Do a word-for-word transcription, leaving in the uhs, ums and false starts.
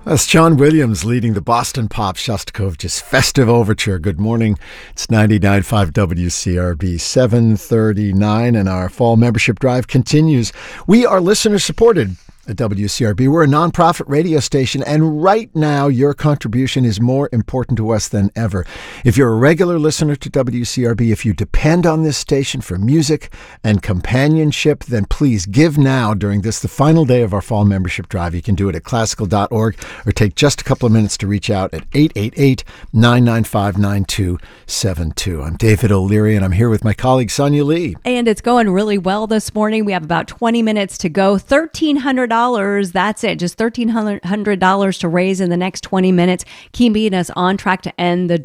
That's John Williams leading the Boston Pop Shostakovich's Festive Overture. Good morning. It's ninety-nine point five W C R B, seven thirty-nine, and our fall membership drive continues. We are listener supported at W C R B. We're a nonprofit radio station, and right now your contribution is more important to us than ever. If you're a regular listener to W C R B, if you depend on this station for music and companionship, then please give now during this, the final day of our fall membership drive. You can do it at classical dot org or take just a couple of minutes to reach out at eight eight eight, nine nine five, nine two seven two. I'm David O'Leary, and I'm here with my colleague Sonia Lee. And it's going really well this morning. We have about twenty minutes to go. thirteen hundred dollars. That's it. Just thirteen hundred dollars to raise in the next twenty minutes, keeping us on track to end the